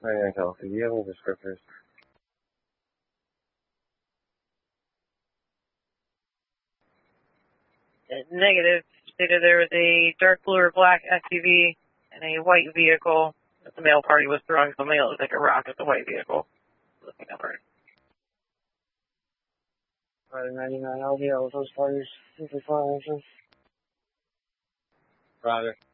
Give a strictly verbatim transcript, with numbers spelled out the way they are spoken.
nine Healthy Vehicle descriptors. Negative. Stated there was a dark blue or black S U V and a white vehicle that the male party was throwing something that looked like a rock at the white vehicle. Looking up right. Rider ninety-nine L V, all those parties, fifty-four answers. Roger.